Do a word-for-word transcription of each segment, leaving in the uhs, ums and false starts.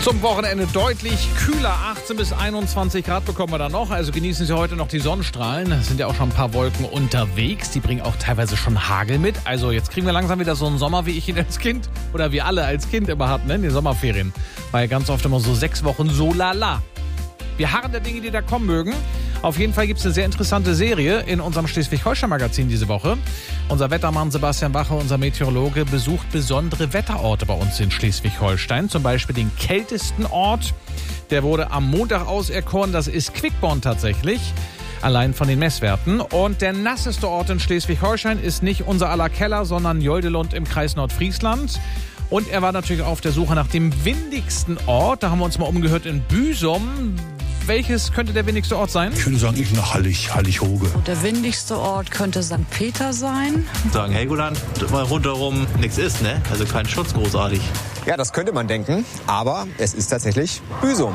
Zum Wochenende deutlich kühler, achtzehn bis einundzwanzig Grad bekommen wir da noch. Also genießen Sie heute noch die Sonnenstrahlen. Es sind ja auch schon ein paar Wolken unterwegs. Die bringen auch teilweise schon Hagel mit. Also jetzt kriegen wir langsam wieder so einen Sommer, wie ich ihn als Kind oder wir alle als Kind immer hatten, ne? In den Sommerferien. War ja ganz oft immer so sechs Wochen so lala. Wir harren der Dinge, die da kommen mögen. Auf jeden Fall gibt es eine sehr interessante Serie in unserem Schleswig-Holstein-Magazin diese Woche. Unser Wettermann Sebastian Wache, unser Meteorologe, besucht besondere Wetterorte bei uns in Schleswig-Holstein. Zum Beispiel den kältesten Ort. Der wurde am Montag auserkoren. Das ist Quickborn tatsächlich. Allein von den Messwerten. Und der nasseste Ort in Schleswig-Holstein ist nicht unser aller Keller, sondern Joldelund im Kreis Nordfriesland. Und er war natürlich auf der Suche nach dem windigsten Ort. Da haben wir uns mal umgehört in Büsum. Welches könnte der windigste Ort sein? Ich würde sagen, ich nach Hallig, Hallig-Hoge. Der windigste Ort könnte Sankt Peter sein. Sagen Helgoland, weil rundherum nichts ist, ne? Also kein Schutz großartig. Ja, das könnte man denken, aber es ist tatsächlich Büsum.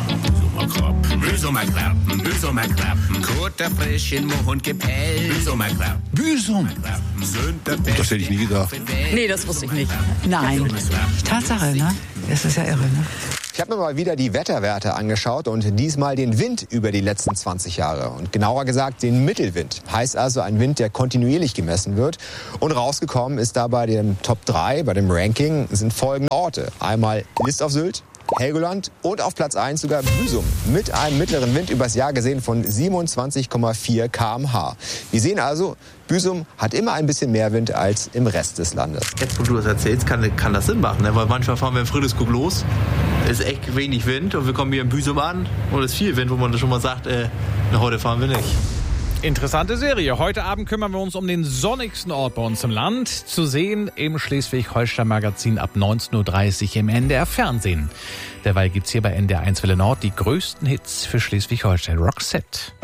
Büsumer Klappen, Büsumer Klappen, Kutter frisch in Mohn gepellt. Büsumer Klappen. Büsum? Das hätte ich nie gedacht. Nee, das wusste ich nicht. Nein. Tatsache, ne? Das ist ja irre, ne? Ich habe mir mal wieder die Wetterwerte angeschaut und diesmal den Wind über die letzten zwanzig Jahre. Und genauer gesagt den Mittelwind. Heißt also ein Wind, der kontinuierlich gemessen wird. Und rausgekommen ist da bei dem Top drei, bei dem Ranking, sind folgende Orte. Einmal List auf Sylt, Helgoland und auf Platz eins sogar Büsum mit einem mittleren Wind übers Jahr gesehen von siebenundzwanzig Komma vier Kilometer pro Stunde. Wir sehen also, Büsum hat immer ein bisschen mehr Wind als im Rest des Landes. Jetzt, wo du das erzählst, kann, kann das Sinn machen, ne? Weil manchmal fahren wir in Friedrichskoog los, ist echt wenig Wind und wir kommen hier in Büsum an und es ist viel Wind, wo man schon mal sagt, äh, na, heute fahren wir nicht. Interessante Serie. Heute Abend kümmern wir uns um den sonnigsten Ort bei uns im Land. Zu sehen im Schleswig-Holstein-Magazin ab neunzehn Uhr dreißig im N D R Fernsehen. Derweil gibt's hier bei N D R eins Welle Nord die größten Hits für Schleswig-Holstein. Roxette.